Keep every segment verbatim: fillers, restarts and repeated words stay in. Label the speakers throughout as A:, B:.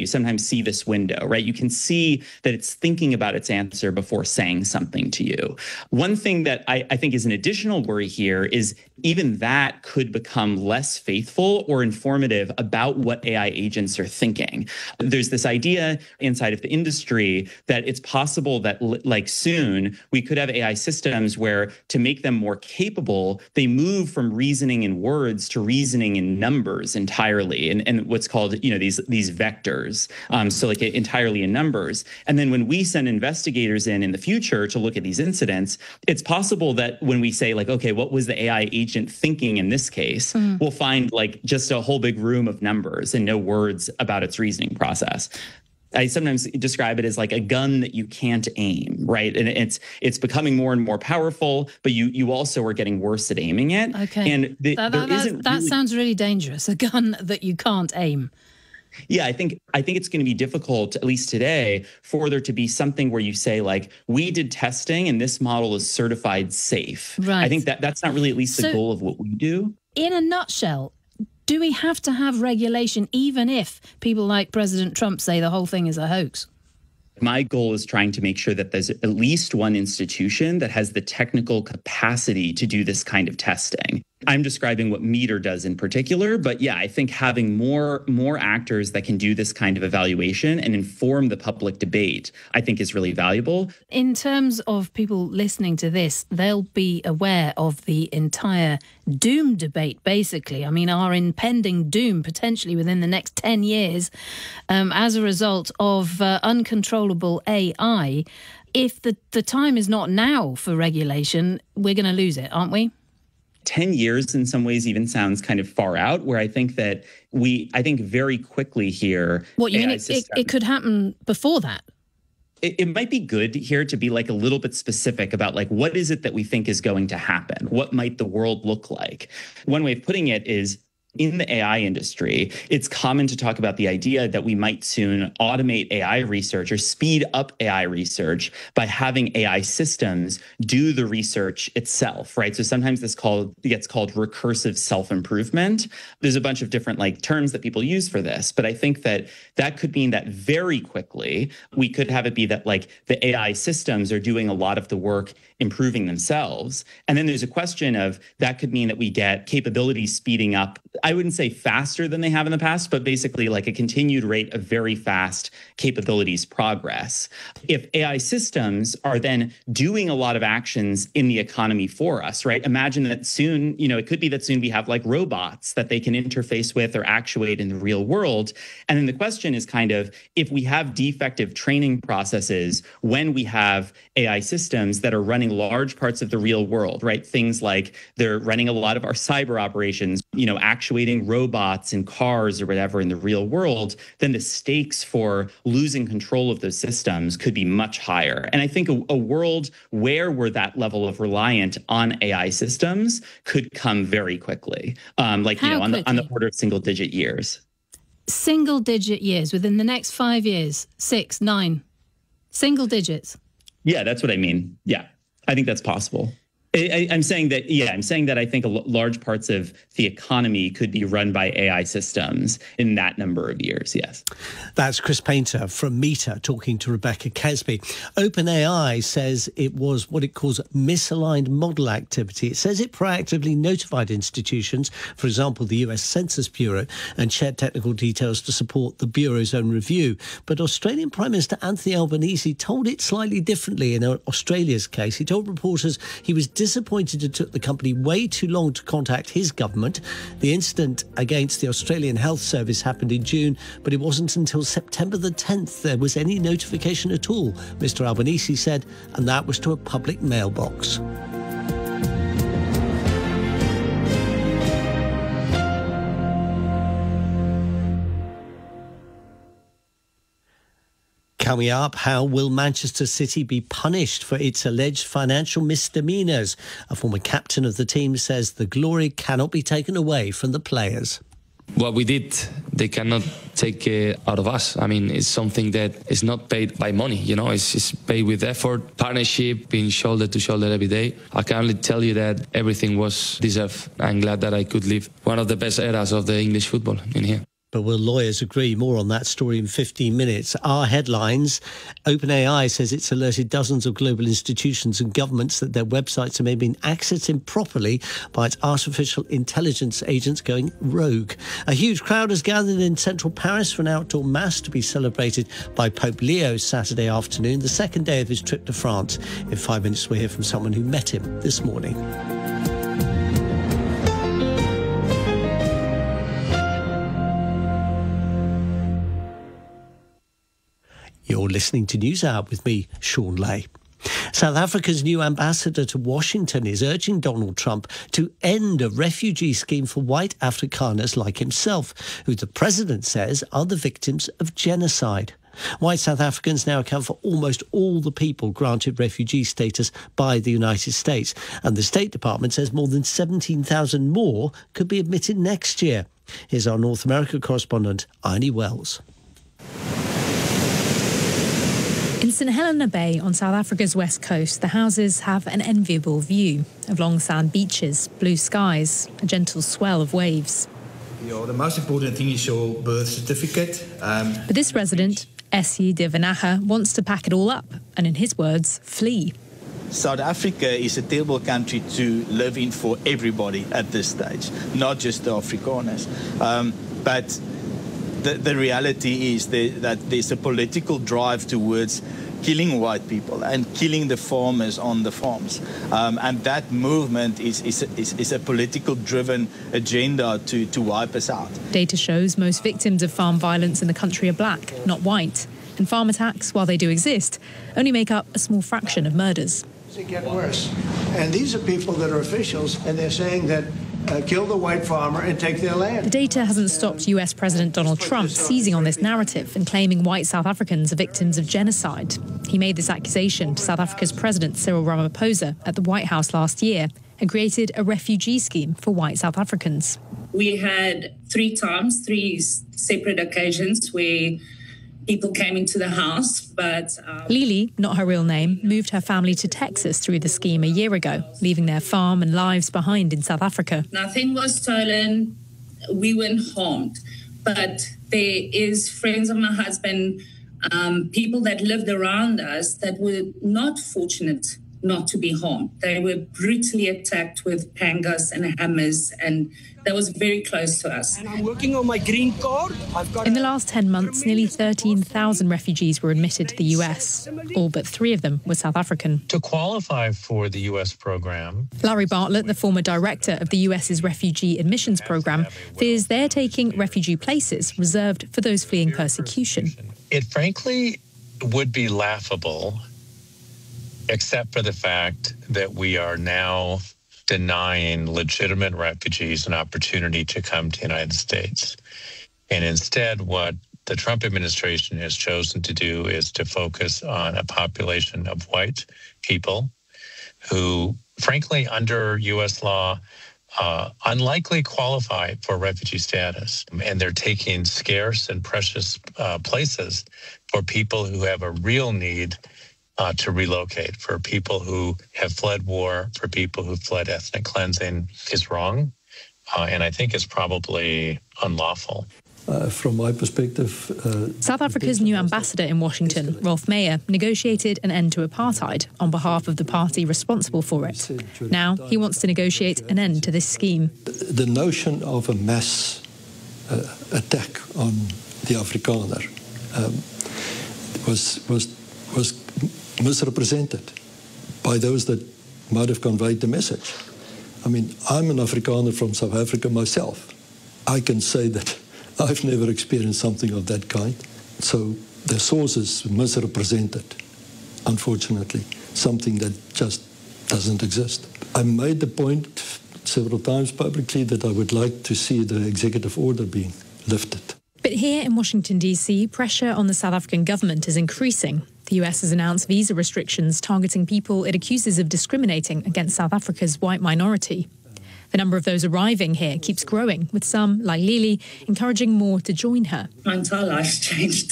A: you sometimes see this window, right? You can see that it's thinking about its answer before saying something to you. One thing that I, I think is an additional worry here is even that could become less faithful or informative about what A I agents are thinking. There's this idea inside of the industry that it's possible that like soon we could have A I systems where to make them more capable, they move from reasoning in words to reasoning in numbers entirely, and, and what's called, you know, these, these vectors. Um, so like entirely in numbers. And then when we send investigators in in the future to look at these incidents, it's possible that when we say like, okay, what was the A I agent thinking in this case, mm. we'll find like just a whole big room of numbers and no words about its reasoning process. I sometimes describe it as like a gun that you can't aim, right? And it's it's becoming more and more powerful, but you you also are getting worse at aiming it.
B: Okay,
A: and the,
B: that,
A: there
B: that,
A: isn't
B: that
A: really...
B: sounds really dangerous. A gun that you can't aim.
A: Yeah, I think I think it's going to be difficult, at least today, for there to be something where you say, like, we did testing and this model is certified safe.
B: Right.
A: I think that that's not really at least
B: so,
A: the goal of what we do.
B: In a nutshell, do we have to have regulation even if people like President Trump say the whole thing is a hoax?
A: My goal is trying to make sure that there's at least one institution that has the technical capacity to do this kind of testing. I'm describing what Meter does in particular, but yeah, I think having more more actors that can do this kind of evaluation and inform the public debate, I think is really valuable.
B: In terms of people listening to this, they'll be aware of the entire doom debate, basically. I mean, our impending doom potentially within the next ten years um, as a result of uh, uncontrollable A I. If the, the time is not now for regulation, we're going to lose it, aren't we?
A: ten years in some ways even sounds kind of far out, where I think that we, I think very quickly here.
B: What, you mean it, it, it could happen before that?
A: It, it might be good here to be like a little bit specific about like, what is it that we think is going to happen? What might the world look like? One way of putting it is, in the A I industry, it's common to talk about the idea that we might soon automate A I research or speed up A I research by having A I systems do the research itself, right? So sometimes this called gets called recursive self-improvement. There's a bunch of different like terms that people use for this, but I think that that could mean that very quickly we could have it be that like the A I systems are doing a lot of the work improving themselves. And then there's a question of that could mean that we get capabilities speeding up. I wouldn't say faster than they have in the past, but basically like a continued rate of very fast capabilities progress. If A I systems are then doing a lot of actions in the economy for us, right? Imagine that soon, you know, it could be that soon we have like robots that they can interface with or actuate in the real world. And then the question is kind of, if we have defective training processes, when we have A I systems that are running large parts of the real world, right? Things like they're running a lot of our cyber operations, you know, actuating robots and cars or whatever in the real world, then the stakes for losing control of those systems could be much higher. And I think a, a world where we're that level of reliant on A I systems could come very quickly, um, like,
B: How
A: you know, on
B: quickly?
A: the, on the order of single digit years.
B: Single digit years within the next five years, six, nine, single digits.
A: Yeah, that's what I mean. Yeah. I think that's possible. I, I'm saying that, yeah, I'm saying that I think a l- large parts of the economy could be run by A I systems in that number of years, yes.
C: That's Chris Painter from Meter talking to Rebecca Kesby. OpenAI says it was what it calls misaligned model activity. It says it proactively notified institutions, for example, the U S Census Bureau, and shared technical details to support the Bureau's own review. But Australian Prime Minister Anthony Albanese told it slightly differently in Australia's case. He told reporters he was disappointed it took the company way too long to contact his government. The incident against the Australian Health Service happened in June, but it wasn't until September the tenth there was any notification at all, Mister Albanese said, and that was to a public mailbox. Coming up, how will Manchester City be punished for its alleged financial misdemeanours? A former captain of the team says the glory cannot be taken away from the players.
D: What we did, they cannot take it out of us. I mean, it's something that is not paid by money, you know, it's, it's paid with effort, partnership, being shoulder to shoulder every day. I can only tell you that everything was deserved. I'm glad that I could live one of the best eras of the English football in here.
C: But will lawyers agree? More on that story in fifteen minutes. Our headlines. OpenAI says it's alerted dozens of global institutions and governments that their websites have been accessed improperly by its artificial intelligence agents going rogue. A huge crowd has gathered in central Paris for an outdoor mass to be celebrated by Pope Leo Saturday afternoon, the second day of his trip to France. In five minutes, we'll hear from someone who met him this morning. You're listening to NewsHour with me, Sean Lay. South Africa's new ambassador to Washington is urging Donald Trump to end a refugee scheme for white Afrikaners like himself, who the president says are the victims of genocide. White South Africans now account for almost all the people granted refugee status by the United States, and the State Department says more than seventeen thousand more could be admitted next year. Here's our North America correspondent, Arnie Wells.
E: In St Helena Bay on South Africa's west coast, the houses have an enviable view of long sand beaches, blue skies, a gentle swell of waves.
F: Yeah, the most important thing is your birth certificate. Um,
E: but this resident, Essie de Vanaga, wants to pack it all up and, in his words, flee.
F: South Africa is a terrible country to live in for everybody at this stage, not just the Afrikaners. Um, but The, the reality is that, that there's a political drive towards killing white people and killing the farmers on the farms. Um, and that movement is, is, is, is a political-driven agenda to, to wipe us out.
E: Data shows most victims of farm violence in the country are black, not white. And farm attacks, while they do exist, only make up a small fraction of murders.
G: It gets worse. And these are people that are officials, and they're saying that Uh, kill the white farmer and take their land.
E: The data hasn't stopped U S President Donald Trump seizing on this narrative and claiming white South Africans are victims of genocide. He made this accusation to South Africa's President Cyril Ramaphosa at the White House last year and created a refugee scheme for white South Africans.
H: We had three times, three separate occasions where people came into the house, but... Um...
E: Lily, not her real name, moved her family to Texas through the scheme a year ago, leaving their farm and lives behind in South Africa.
H: Nothing was stolen. We weren't harmed. But there is friends of my husband, um, people that lived around us that were not fortunate not to be harmed. They were brutally attacked with pangas and hammers, and that was very close to us.
I: And I'm working on my green card. I've got
E: In the last ten months, nearly thirteen thousand refugees were admitted to the U S. All but three of them were South African.
J: To qualify for the U S program,
E: Larry Bartlett, the former director of the U S's refugee admissions program, fears they're taking refugee places reserved for those fleeing persecution.
J: It frankly would be laughable, except for the fact that we are now denying legitimate refugees an opportunity to come to the United States. And instead, what the Trump administration has chosen to do is to focus on a population of white people who, frankly, under U S law, uh, unlikely qualify for refugee status. And they're taking scarce and precious uh, places for people who have a real need Uh, to relocate, for people who have fled war, for people who fled ethnic cleansing, is wrong. Uh, and I think it's probably unlawful.
K: Uh, from my perspective... Uh,
E: South Africa's new ambassador in Washington, Rolf Meyer, negotiated an end to apartheid on behalf of the party responsible for it. Now he wants to negotiate an end to this scheme.
K: The notion of a mass uh, attack on the Afrikaner um, was was was misrepresented by those that might have conveyed the message. I mean, I'm an Afrikaner from South Africa myself. I can say that I've never experienced something of that kind. So the sources misrepresented, unfortunately, something that just doesn't exist. I made the point several times publicly that I would like to see the executive order being lifted.
E: But here in Washington, D C, pressure on the South African government is increasing. The U S has announced visa restrictions targeting people it accuses of discriminating against South Africa's white minority. The number of those arriving here keeps growing, with some, like Lily, encouraging more to join her.
H: My entire life's changed.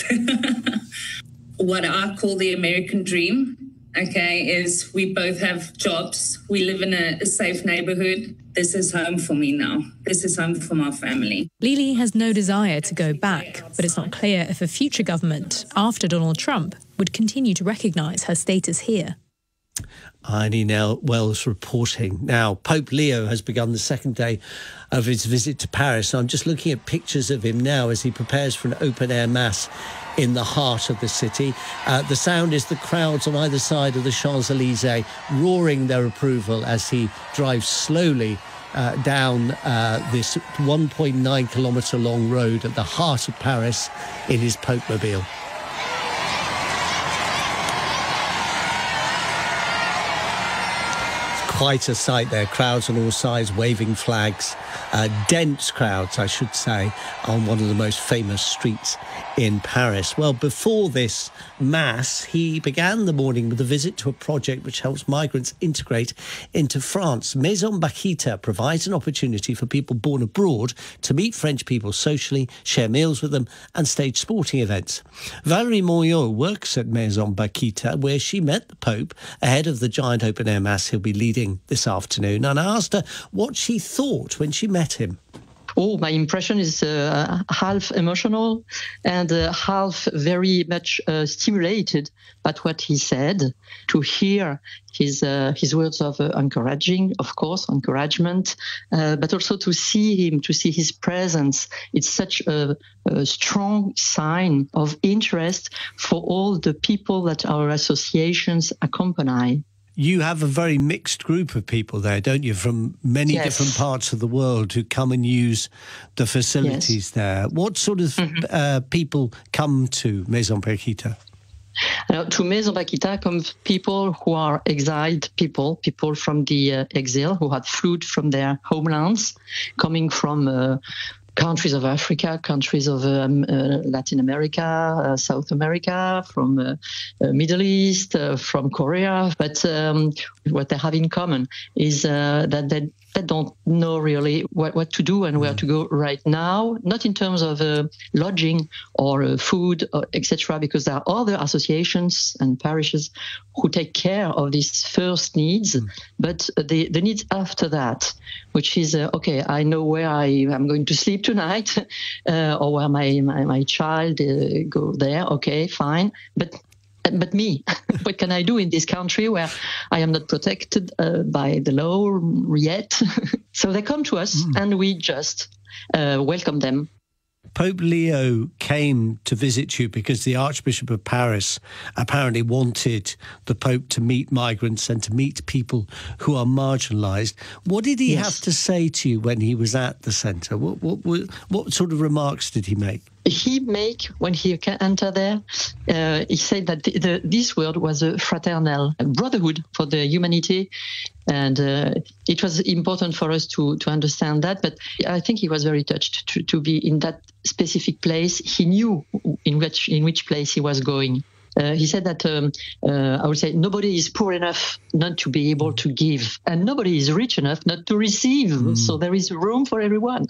H: What I call the American dream, okay, is we both have jobs, we live in a, a safe neighborhood, this is home for me now. This is home for my family.
E: Lily has no desire to go back, but it's not clear if a future government after Donald Trump would continue to recognise her status here.
C: Eileen Wells reporting. Now, Pope Leo has begun the second day of his visit to Paris. I'm just looking at pictures of him now as he prepares for an open-air mass in the heart of the city. Uh, the sound is the crowds on either side of the Champs-Élysées roaring their approval as he drives slowly uh, down uh, this one point nine kilometre long road at the heart of Paris in his Pope-mobile. Quite a sight there, crowds on all sides waving flags, uh, dense crowds, I should say, on one of the most famous streets in Paris. Well, before this mass, he began the morning with a visit to a project which helps migrants integrate into France. Maison Bakita provides an opportunity for people born abroad to meet French people socially, share meals with them and stage sporting events. Valérie Monod works at Maison Bakita, where she met the Pope ahead of the giant open-air mass he'll be leading this afternoon, and I asked her what she thought when she met him.
L: Oh, my impression is uh, half emotional and uh, half very much uh, stimulated by what he said. To hear his uh, his words of uh, encouraging, of course, encouragement, uh, but also to see him, to see his presence. It's such a, a strong sign of interest for all the people that our associations accompany.
C: You have a very mixed group of people there, don't you, from many
L: yes.
C: different parts of the world who come and use the facilities yes. there. What sort of mm-hmm. uh, people come to Maison Bakita?
L: Uh, to Maison Bakita come people who are exiled people, people from the uh, exile, who had fled from their homelands, coming from uh, countries of Africa, countries of um, uh, Latin America, uh, South America, from uh, uh, Middle East, uh, from Korea. But um, what they have in common is uh, that they, they don't know really what, what to do and where to go right now, not in terms of uh, lodging or uh, food, et cetera, because there are other associations and parishes who take care of these first needs, mm. but the, the needs after that, which is, uh, okay, I know where I am going to sleep tonight uh, or where my, my, my child uh, go there, okay, fine, but But me, what can I do in this country where I am not protected uh, by the law yet? So they come to us mm. and we just uh, welcome them.
C: Pope Leo came to visit you because the Archbishop of Paris apparently wanted the Pope to meet migrants and to meet people who are marginalised. What did he yes. have to say to you when he was at the centre? What, what, what, what sort of remarks did he make?
L: He make, when he entered there, uh, he said that the, the, this word was a fraternal brotherhood for the humanity. And uh, it was important for us to, to understand that. But I think he was very touched to, to be in that specific place. He knew in which, in which place he was going. Uh, he said that, um, uh, I would say, nobody is poor enough not to be able to give, and nobody is rich enough not to receive. Mm. So there is room for everyone.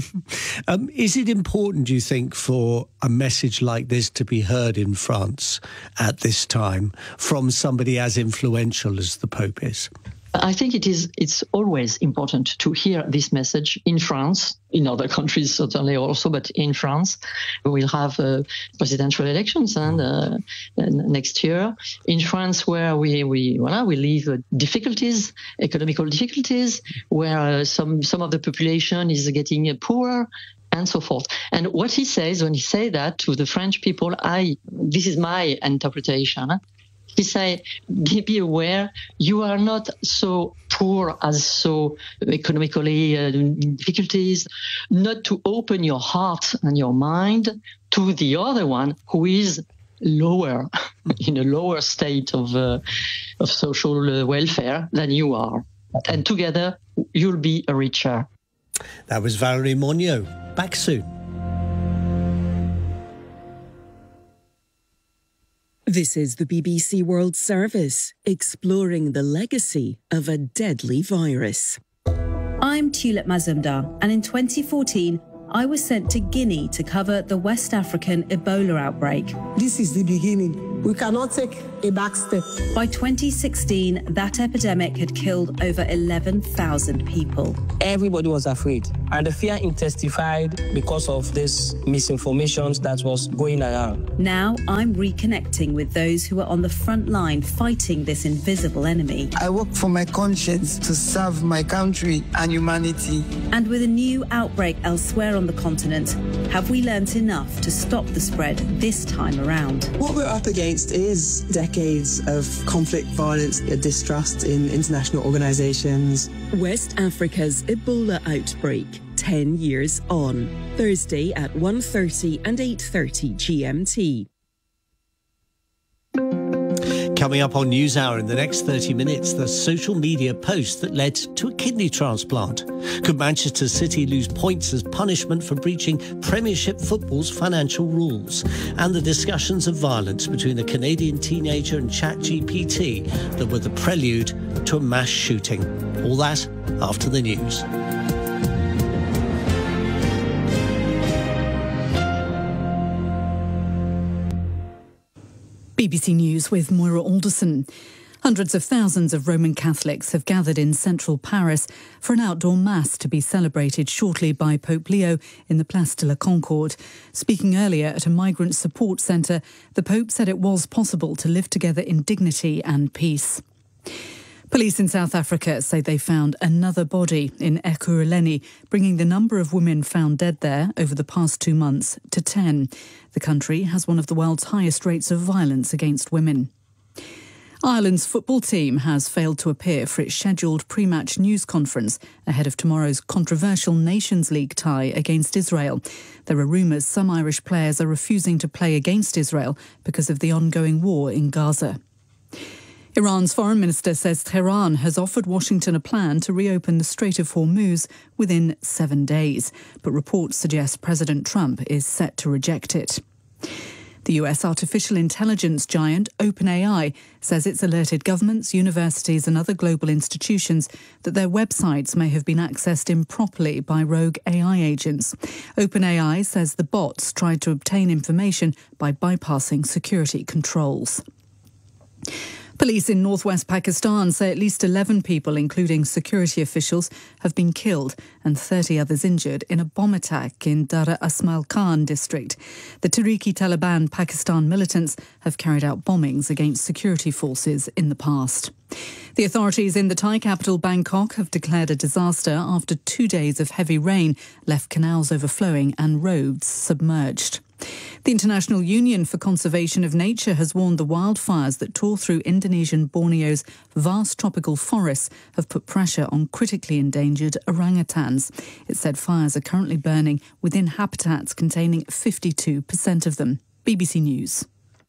C: um, is it important, do you think, for a message like this to be heard in France at this time from somebody as influential as the Pope is?
L: I think it is. It's always important to hear this message in France, in other countries certainly also, but in France, we will have uh, presidential elections and, uh, and next year. In France, where we we voilà, we live uh, difficulties, economical difficulties, where uh, some some of the population is getting uh, poorer, and so forth. And what he says when he say that to the French people, I this is my interpretation. Huh? He said, be aware, you are not so poor as so economically uh, difficulties, not to open your heart and your mind to the other one who is lower, in a lower state of, uh, of social uh, welfare than you are. And together, you'll be richer.
C: That was Valérie Monod. Back soon.
M: This is the B B C World Service, exploring the legacy of a deadly virus.
N: I'm Tulip Mazumdar, and in twenty fourteen, I was sent to Guinea to cover the West African Ebola outbreak.
O: This is the beginning. We cannot take a back step.
N: By twenty sixteen, that epidemic had killed over eleven thousand people.
I: Everybody was afraid, and the fear intensified because of this misinformation that was going around.
N: Now I'm reconnecting with those who are on the front line fighting this invisible enemy.
P: I work for my conscience to serve my country and humanity.
N: And with a new outbreak elsewhere on the continent, have we learnt enough to stop the spread this time around?
Q: What we're up against is decades of conflict, violence, distrust in international organisations.
M: West Africa's Ebola outbreak, ten years on. Thursday at one thirty and eight thirty G M T.
C: Coming up on NewsHour in the next thirty minutes, the social media post that led to a kidney transplant. Could Manchester City lose points as punishment for breaching Premiership football's financial rules? And the discussions of violence between a Canadian teenager and ChatGPT that were the prelude to a mass shooting. All that after the news.
R: B B C News with Moira Alderson. Hundreds of thousands of Roman Catholics have gathered in central Paris for an outdoor mass to be celebrated shortly by Pope Leo in the Place de la Concorde. Speaking earlier at a migrant support centre, the Pope said it was possible to live together in dignity and peace. Police in South Africa say they found another body in Ekurhuleni, bringing the number of women found dead there over the past two months to ten. The country has one of the world's highest rates of violence against women. Ireland's football team has failed to appear for its scheduled pre-match news conference ahead of tomorrow's controversial Nations League tie against Israel. There are rumours some Irish players are refusing to play against Israel because of the ongoing war in Gaza. Iran's foreign minister says Tehran has offered Washington a plan to reopen the Strait of Hormuz within seven days, but reports suggest President Trump is set to reject it. The U S artificial intelligence giant OpenAI says it's alerted governments, universities and other global institutions that their websites may have been accessed improperly by rogue A I agents. OpenAI says the bots tried to obtain information by bypassing security controls. Police in northwest Pakistan say at least eleven people, including security officials, have been killed and thirty others injured in a bomb attack in Dara Asmal Khan district. The Tehrik-i-Taliban Pakistan militants have carried out bombings against security forces in the past. The authorities in the Thai capital Bangkok have declared a disaster after two days of heavy rain left canals overflowing and roads submerged. The International Union for Conservation of Nature has warned the wildfires that tore through Indonesian Borneo's vast tropical forests have put pressure on critically endangered orangutans. It said fires are currently burning within habitats containing fifty-two percent of them. B B C News.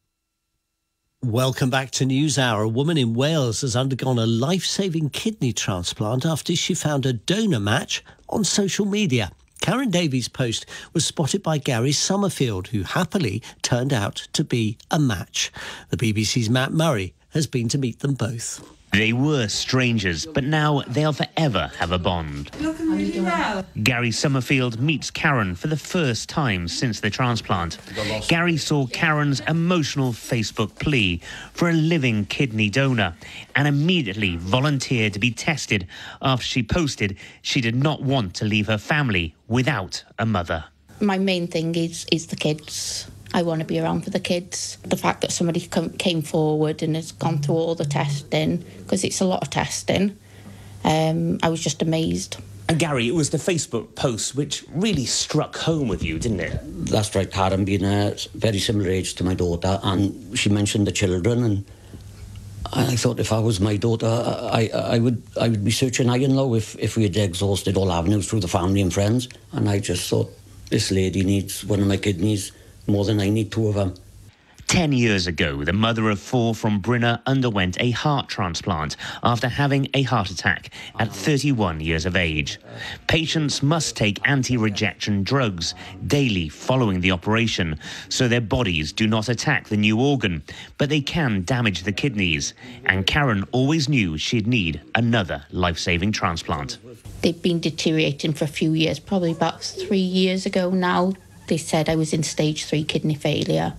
C: Welcome back to NewsHour. A woman in Wales has undergone a life-saving kidney transplant after she found a donor match on social media. Karen Davies' post was spotted by Gary Summerfield, who happily turned out to be a match. The B B C's Matt Murray has been to meet them both.
S: They were strangers, but now they'll forever have a bond.
T: Looking really well.
S: Gary Summerfield meets Karen for the first time since the transplant. Gary saw Karen's emotional Facebook plea for a living kidney donor and immediately volunteered to be tested after she posted she did not want to leave her family without a mother.
U: My main thing is, is the kids. I want to be around for the kids. The fact that somebody come, came forward and has gone through all the testing, because it's a lot of testing, um, I was just amazed.
V: And Gary, it was the Facebook post which really struck home with you, didn't it?
W: That's right, Karen being a very similar age to my daughter, and she mentioned the children, and I thought if I was my daughter, I, I would I would be searching high and low if, if we had exhausted all avenues through the family and friends. And I just thought, this lady needs one of my kidneys more than I need two of them.
S: Ten years ago, the mother of four from Brinner underwent a heart transplant after having a heart attack at thirty-one years of age. Patients must take anti-rejection drugs daily following the operation, so their bodies do not attack the new organ, but they can damage the kidneys. And Karen always knew she'd need another life-saving transplant.
U: They've been deteriorating for a few years, probably about three years ago now. They said I was in stage three kidney failure.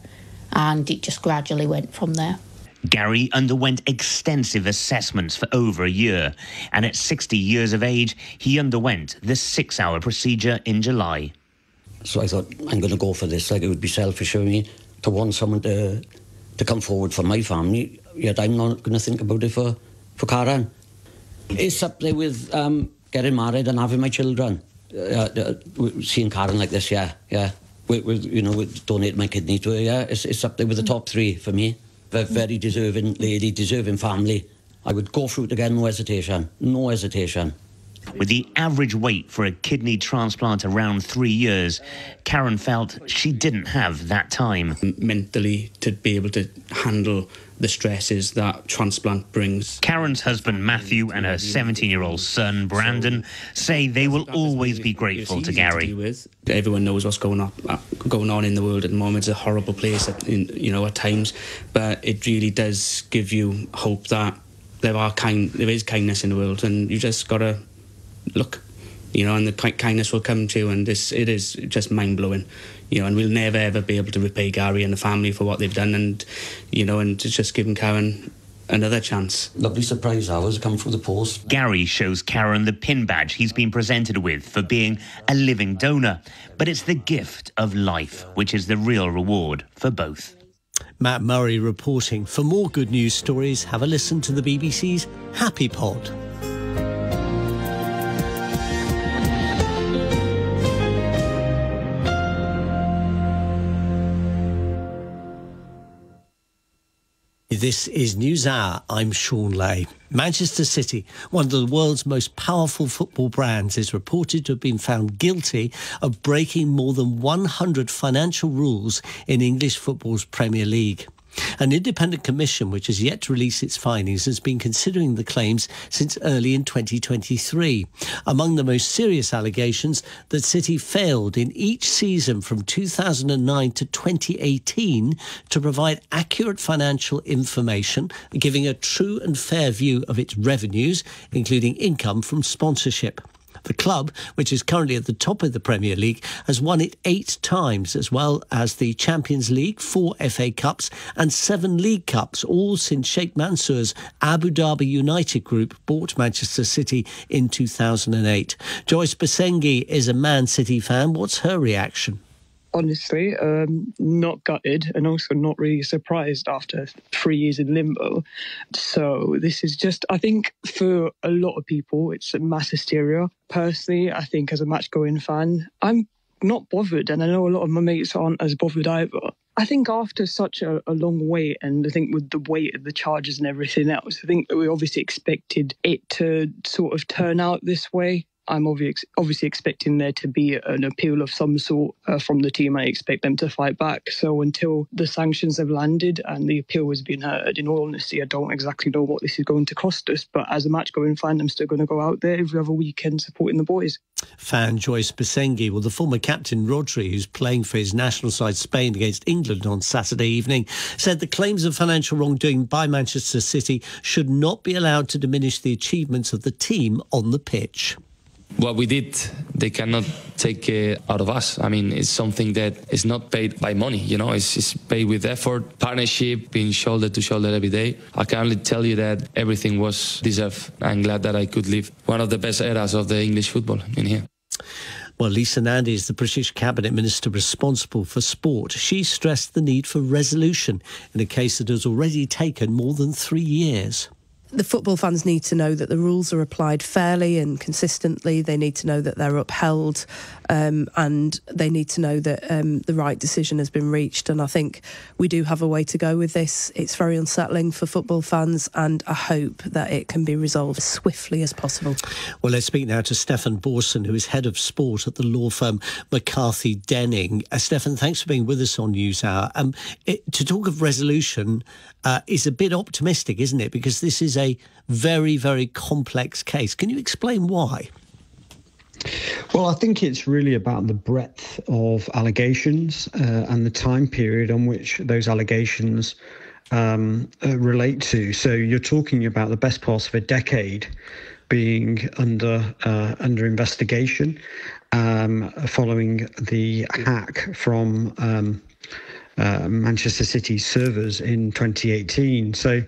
U: and it just gradually went from there.
S: Gary underwent extensive assessments for over a year, and at sixty years of age, he underwent the six-hour procedure in July.
W: So I thought, I'm going to go for this. Like, it would be selfish of me to want someone to to come forward for my family, yet I'm not going to think about it for, for Karen. It's up there with um, getting married and having my children. Uh, uh, seeing Karen like this, yeah, yeah. With, with, you know, with donate my kidney to her, yeah. It's, it's up there with the top three for me. A very deserving lady, deserving family. I would go through it again, no hesitation, no hesitation.
S: With the average wait for a kidney transplant around three years, Karen felt she didn't have that time.
A: Mentally, to be able to handle the stresses that transplant brings.
S: Karen's husband Matthew and her seventeen-year-old son Brandon say they will always be grateful to Gary.
A: Everyone knows what's going on going on in the world at the moment. It's a horrible place, at, in, you know, at times, but it really does give you hope that there are kind, there is kindness in the world, and you just gotta look, you know, and the kindness will come to you, and this, it is just mind-blowing, you know, and we'll never ever be able to repay Gary and the family for what they've done, and, you know, and to just giving Karen another chance.
W: Lovely surprise hours come through the post.
S: Gary shows Karen the pin badge he's been presented with for being a living donor, but it's the gift of life which is the real reward for both.
C: Matt Murray reporting. For more good news stories, have a listen to the B B C's Happy Pod. This is NewsHour. I'm Sean Lay. Manchester City, one of the world's most powerful football brands, is reported to have been found guilty of breaking more than one hundred financial rules in English football's Premier League. An independent commission, which has yet to release its findings, has been considering the claims since early in twenty twenty-three. Among the most serious allegations, that City failed in each season from two thousand nine to twenty eighteen to provide accurate financial information, giving a true and fair view of its revenues, including income from sponsorship. The club, which is currently at the top of the Premier League, has won it eight times, as well as the Champions League, four F A Cups and seven League Cups, all since Sheikh Mansour's Abu Dhabi United Group bought Manchester City in two thousand eight. Joyce Basengi is a Man City fan. What's her reaction?
B: Honestly, um, not gutted and also not really surprised after three years in limbo. So this is just, I think for a lot of people, it's a mass hysteria. Personally, I think as a match-going fan, I'm not bothered, and I know a lot of my mates aren't as bothered either. I think after such a, a long wait, and I think with the weight of the charges and everything else, I think that we obviously expected it to sort of turn out this way. I'm obviously expecting there to be an appeal of some sort uh, from the team. I expect them to fight back. So until the sanctions have landed and the appeal has been heard, in all honesty, I don't exactly know what this is going to cost us. But as a match-going fan, I'm still going to go out there every other weekend supporting the boys.
C: Fan Joyce Basengi. Well, the former captain Rodri, who's playing for his national side Spain against England on Saturday evening, said the claims of financial wrongdoing by Manchester City should not be allowed to diminish the achievements of the team on the pitch.
D: What we did, they cannot take uh, out of us. I mean, it's something that is not paid by money, you know, it's, it's paid with effort, partnership, being shoulder to shoulder every day. I can only tell you that everything was deserved. I'm glad that I could live one of the best eras of the English football in here.
C: Well, Lisa Nandy is the British Cabinet Minister responsible for sport. She stressed the need for resolution in a case that has already taken more than three years.
T: The football fans need to know that the rules are applied fairly and consistently. They need to know that they're upheld, um, and they need to know that um, the right decision has been reached. And I think we do have a way to go with this. It's very unsettling for football fans, and I hope that it can be resolved as swiftly as possible.
C: Well, let's speak now to Stefan Borson, who is head of sport at the law firm McCarthy Denning. Uh, Stefan, thanks for being with us on NewsHour. Um, it, to talk of resolution uh, is a bit optimistic, isn't it? Because this is a very, very complex case. Can you explain why?
X: Well, I think it's really about the breadth of allegations uh, and the time period on which those allegations um, uh, relate to. So you're talking about the best part of a decade being under uh, under investigation um, following the hack from um, uh, Manchester City's servers in twenty eighteen. So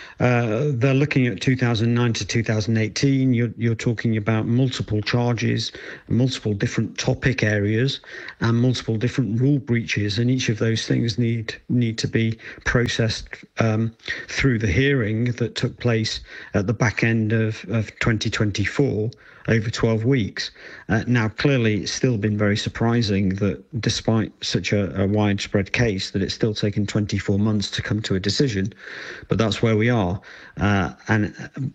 X: uh, they're looking at two thousand nine to two thousand eighteen. You're, you're talking about multiple charges, multiple different topic areas, and multiple different rule breaches. And each of those things need need to be processed um, through the hearing that took place at the back end of, of twenty twenty-four. Over twelve weeks. Uh, now, clearly, it's still been very surprising that despite such a, a widespread case, that it's still taken twenty-four months to come to a decision. But that's where we are. Uh, and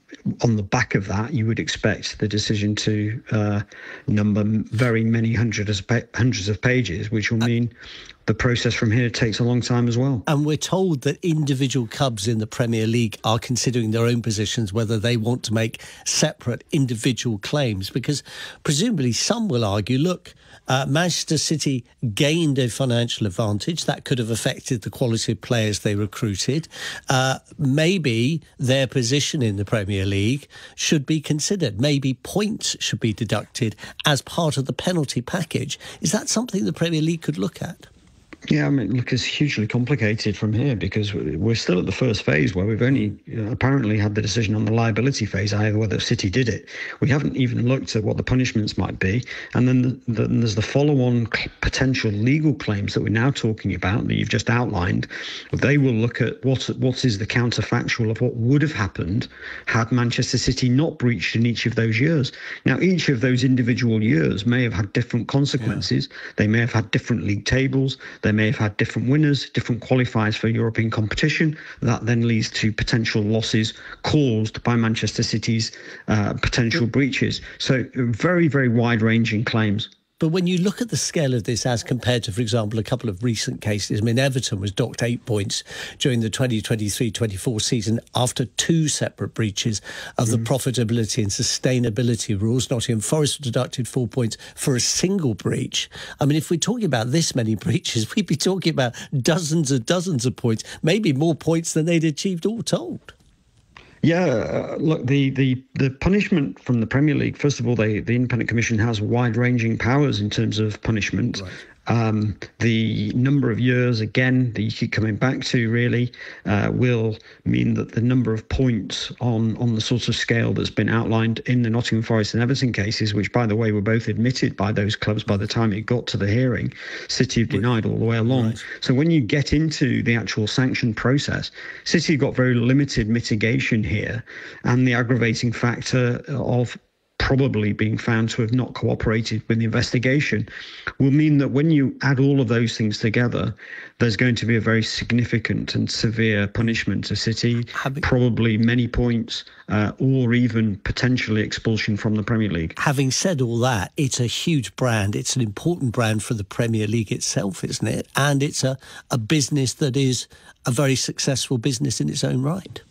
X: on the back of that, you would expect the decision to uh, number very many hundreds of, pa- hundreds of pages, which will mean the process from here takes a long time as well.
C: And we're told that individual clubs in the Premier League are considering their own positions, whether they want to make separate individual claims, because presumably some will argue, look, uh, Manchester City gained a financial advantage that could have affected the quality of players they recruited. Uh, maybe their position in the Premier League should be considered. Maybe points should be deducted as part of the penalty package. Is that something the Premier League could look at?
X: Yeah, I mean, look, it's hugely complicated from here because we're still at the first phase where we've only uh, apparently had the decision on the liability phase, either whether City did it. We haven't even looked at what the punishments might be. And then, the, the, then there's the follow-on potential legal claims that we're now talking about that you've just outlined. They will look at what what is the counterfactual of what would have happened had Manchester City not breached in each of those years. Now, each of those individual years may have had different consequences. Yeah. They may have had different league tables. They may have had different winners, different qualifiers for European competition. That then leads to potential losses caused by Manchester City's uh, potential breaches. So very, very wide-ranging claims.
C: But when you look at the scale of this as compared to, for example, a couple of recent cases, I mean, Everton was docked eight points during the twenty twenty-three twenty-four season after two separate breaches of mm. the profitability and sustainability rules. Nottingham Forest were deducted four points for a single breach. I mean, if we're talking about this many breaches, we'd be talking about dozens and dozens of points, maybe more points than they'd achieved all told.
X: Yeah, uh, look, the, the, the punishment from the Premier League, first of all, they, the Independent Commission has wide-ranging powers in terms of punishment. Right. Um, the number of years, again, that you keep coming back to, really, uh, will mean that the number of points on, on the sort of scale that's been outlined in the Nottingham Forest and Everton cases, which, by the way, were both admitted by those clubs by the time it got to the hearing, City have denied all the way along. Right. So when you get into the actual sanction process, City got very limited mitigation here, and the aggravating factor of probably being found to have not cooperated with the investigation will mean that when you add all of those things together, there's going to be a very significant and severe punishment to City, having, probably many points uh, or even potentially expulsion from the Premier League.
C: Having said all that, it's a huge brand. It's an important brand for the Premier League itself, isn't it? And it's a, a business that is a very successful business in its own right.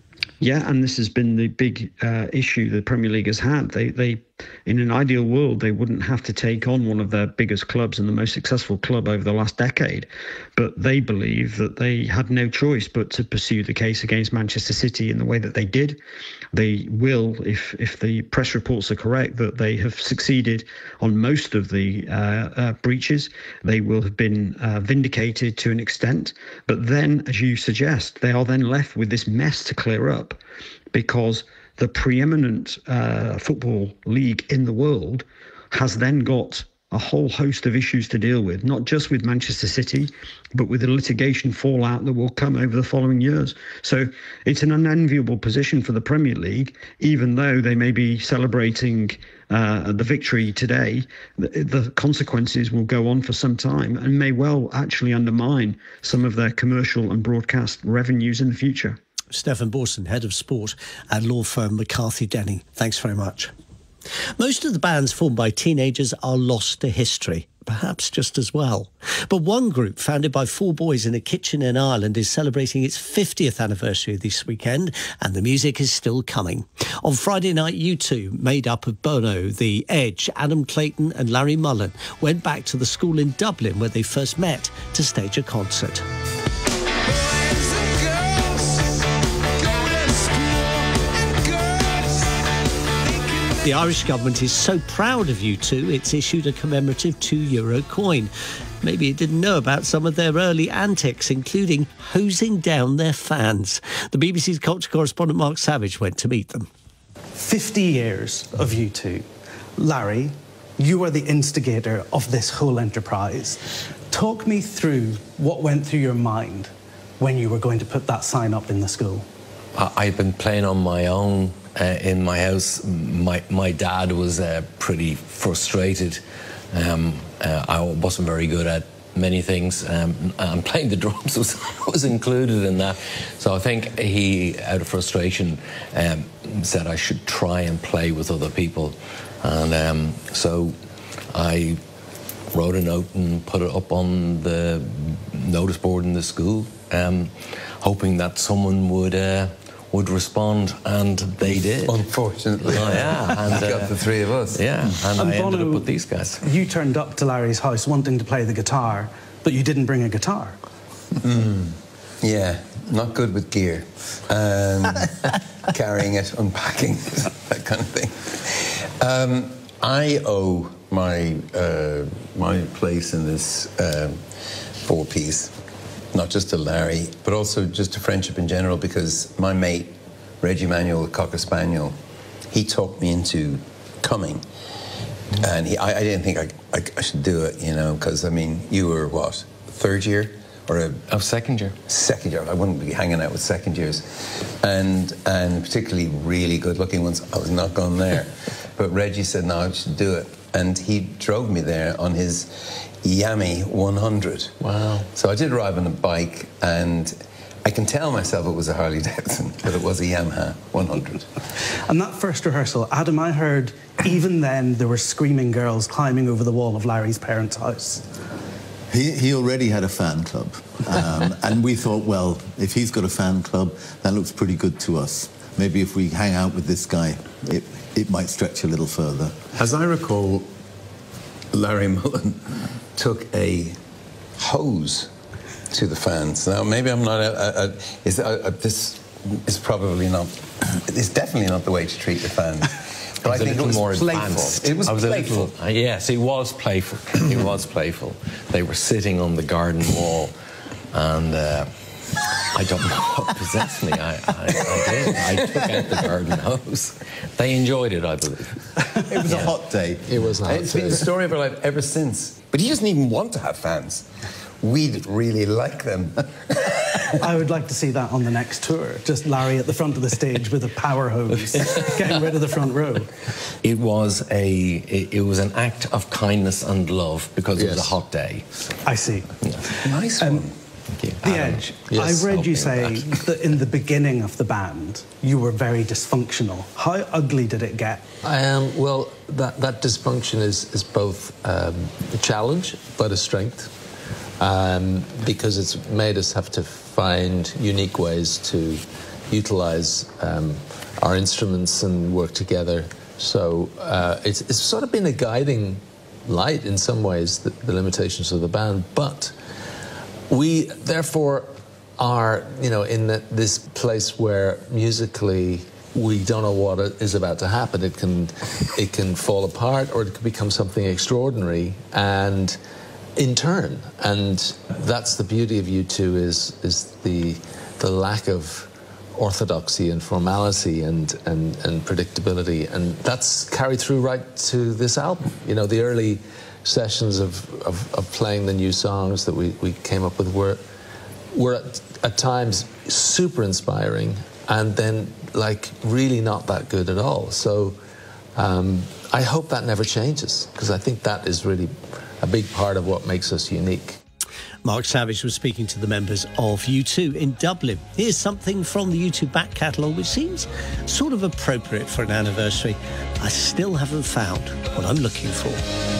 X: Yeah, and this has been the big uh, issue the Premier League has had. They, they, in an ideal world, they wouldn't have to take on one of their biggest clubs and the most successful club over the last decade. But they believe that they had no choice but to pursue the case against Manchester City in the way that they did. They will, if if the press reports are correct, that they have succeeded on most of the uh, uh, breaches. They will have been uh, vindicated to an extent. But then, as you suggest, they are then left with this mess to clear up, because the preeminent uh, football league in the world has then got a whole host of issues to deal with, not just with Manchester City, but with the litigation fallout that will come over the following years. So it's an unenviable position for the Premier League, even though they may be celebrating uh, the victory today. The, the consequences will go on for some time and may well actually undermine some of their commercial and broadcast revenues in the future.
C: Stefan Borson, Head of Sport at law firm McCarthy Denning. Thanks very much. Most of the bands formed by teenagers are lost to history, perhaps just as well. But one group, founded by four boys in a kitchen in Ireland, is celebrating its fiftieth anniversary this weekend, and the music is still coming. On Friday night, U two, made up of Bono, The Edge, Adam Clayton and Larry Mullen, went back to the school in Dublin where they first met to stage a concert. The Irish government is so proud of U two, it's issued a commemorative two euro coin. maybe he didn't know about some of their early antics, including hosing down their fans. The B B C's culture correspondent Mark Savage went to meet them.
F: fifty years of U two. Larry, you are the instigator of this whole enterprise. Talk me through what went through your mind when you were going to put that sign up in the school.
G: I've been playing on my own uh, in my house. My, my dad was uh, pretty frustrated. Um, uh, I wasn't very good at many things, um, and playing the drums was, was included in that. So I think he, out of frustration, um, said I should try and play with other people. And um, so I wrote a note and put it up on the notice board in the school, um, hoping that someone would uh, would respond, and they did.
J: Unfortunately.
G: Oh, yeah. And,
J: uh, got the three of us.
G: Yeah, and,
F: and
G: I
F: Bono,
G: ended up with these guys.
F: You turned up to Larry's house wanting to play the guitar, but you didn't bring a guitar.
J: Mm. Yeah, not good with gear. Um, carrying it, unpacking it, that kind of thing. Um, I owe my uh, my place in this um, four-piece, not just to Larry, but also just to friendship in general, because my mate, Reggie Manuel, the Cocker Spaniel, he talked me into coming. And he, I, I didn't think I, I, I should do it, you know, because, I mean, you were, what, third year? Or a
G: oh, second year.
J: Second year. I wouldn't be hanging out with second years. And and particularly really good-looking ones. I was not going there. But Reggie said, no, I should do it. And he drove me there on his Yami one hundred.
G: Wow.
J: So I did arrive on a bike, and I can tell myself it was a Harley Davidson, but it was a Yamaha one hundred.
F: And that first rehearsal, Adam, I heard even then there were screaming girls climbing over the wall of Larry's parents' house.
K: He, he already had a fan club, um, and we thought, well, if he's got a fan club, that looks pretty good to us. Maybe if we hang out with this guy, it, it might stretch a little further.
J: As I recall, Larry Mullen took a hose to the fans. Now, maybe I'm not... A, a, a, is, a, a, this is probably not... It's definitely not the way to treat the fans. But I think it was more playful. Advanced. It was I was playful.
G: A little, uh, yes, it was playful. It was playful. They were sitting on the garden wall, and uh, I don't know what possessed me. I, I, I did. I took out the garden hose. They enjoyed it, I believe.
J: It was yeah. a hot day.
G: It was a hot
J: It's
G: day.
J: been the story of our life ever since. But he doesn't even want to have fans. We'd really like them.
F: I would like to see that on the next tour. Just Larry at the front of the stage with a power hose, getting rid of the front row.
G: It was a it, it was an act of kindness and love because yes. it was a hot day.
F: I see.
G: Yeah.
J: Nice one.
F: Um,
G: Thank you.
F: The
G: Adam.
F: Edge.
G: Yes,
F: I read you say
G: that.
F: that in the beginning of the band, you were very dysfunctional. How ugly did it get?
Y: Um, well, that, that dysfunction is, is both um, a challenge, but a strength. Um, because it's made us have to find unique ways to utilize um, our instruments and work together. So uh, it's, it's sort of been a guiding light in some ways, the, the limitations of the band. But we, therefore, are, you know, in the, this place where musically we don't know what is about to happen. It can, it can fall apart, or it can become something extraordinary. And in turn, and that's the beauty of U two is is the the lack of orthodoxy and formality and, and, and predictability, and that's carried through right to this album. You know, the early sessions of, of, of playing the new songs that we, we came up with were were at, at times super inspiring, and then like really not that good at all. So um, I hope that never changes, because I think that is really a big part of what makes us unique.
C: Mark Savage was speaking to the members of U two in Dublin. Here's something from the U two back catalogue which seems sort of appropriate for an anniversary. I still haven't found what I'm looking for.